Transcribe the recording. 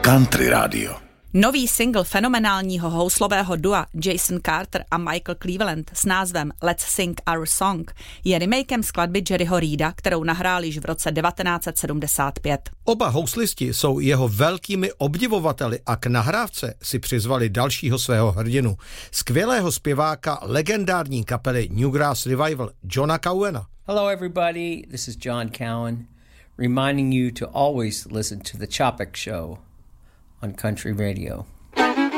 Country Radio. Nový single fenomenálního houslového dua Jason Carter a Michael Cleveland s názvem Let's Sing Our Song je remakem skladby Jerryho Reeda, kterou nahrál již v roce 1975. Oba houslisti jsou jeho velkými obdivovateli a k nahrávce si přizvali dalšího svého hrdinu, skvělého zpěváka legendární kapely Newgrass Revival Johna Cowena. Hello everybody, this is John Cowan, reminding you to always listen to The Chopik Show on Country Radio.